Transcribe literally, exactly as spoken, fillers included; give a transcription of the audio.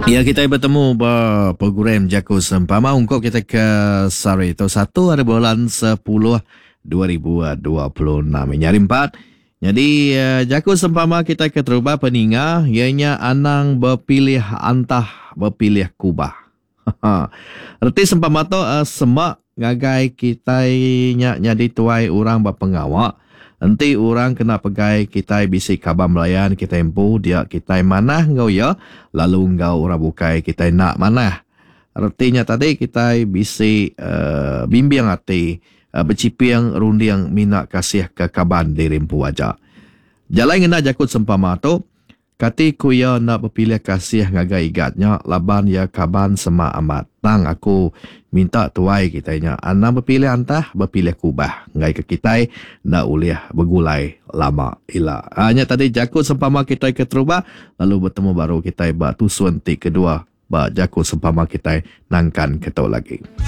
Ya, kita bertemu ba program Jaku Sempama ungkap kita ke Sari itu satu hari bulan sepuluh dua ribu dua puluh enam. Nyari empat. Jadi uh, Jaku Sempama kita ke terubah peninga ianya anang berpilih antah berpilih kubah. Erti sempama tu uh, semak ngagai kita nya nyadi tuai orang berpengawak. Nanti orang kena pegai kita bisi kabar melayan kita empu dia kita mana ngau ya lalu ngau orang bukai kita nak mana. Artinya tadi kita bisi uh, bimbing hati uh, bercipiang rundiang minat kasih ke kaban di rimpu aja. Jalan ngena jakut sempama tu kati ku ya nak berpilih kasih ngagai igatnya laban ya kaban sema amat. Tang aku minta tuai kitanya anak berpilih antah berpilih kubah ngai ke kita nak uliah bergulai lama ila. Hanya tadi jakut sempama kita ke teruba lalu bertemu baru kita ba tusuan ti kedua ba jakut sempama kita nangkan ketau lagi.